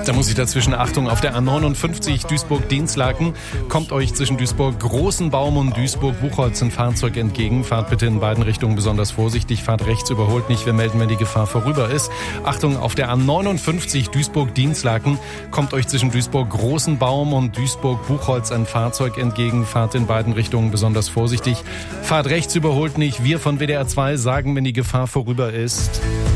Da muss ich dazwischen, Achtung, auf der A59 Duisburg-Dinslaken kommt euch zwischen Duisburg-Großenbaum und Duisburg-Buchholz ein Fahrzeug entgegen. Fahrt bitte in beiden Richtungen besonders vorsichtig. Fahrt rechts, überholt nicht. Wir melden, wenn die Gefahr vorüber ist. Achtung, auf der A59 Duisburg-Dinslaken kommt euch zwischen Duisburg-Großenbaum und Duisburg-Buchholz ein Fahrzeug entgegen. Fahrt in beiden Richtungen besonders vorsichtig. Fahrt rechts, überholt nicht. Wir von WDR 2 sagen, wenn die Gefahr vorüber ist.